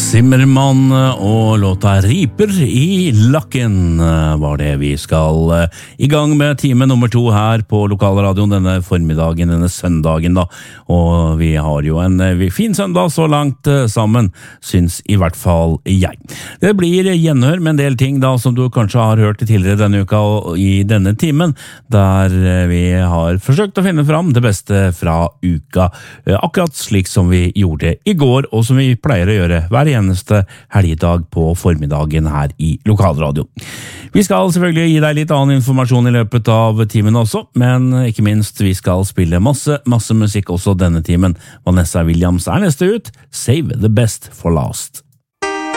Zimmermann og låta Riper i lakken var det. Vi skal i gang med time nummer 2 her på lokalradioen denne formiddagen, denne søndagen da. Og vi har jo en fin søndag så langt sammen, syns i hvert fall jeg. Det blir gjenhør med en del ting da, som du kanskje har hørt tidligere denne uka og i denne timen, der vi har forsøkt å finne fram det beste fra uka, akkurat slik som vi gjorde i går, og som vi pleier å gjøre hver eneste helgedag på formiddagen her i lokalradio. Vi skal selvfølgelig gi deg litt annen informasjon i løpet av timen også, men ikke minst vi skal spille masse musikk også denne timen. Vanessa Williams er neste ut, Save the Best for Last.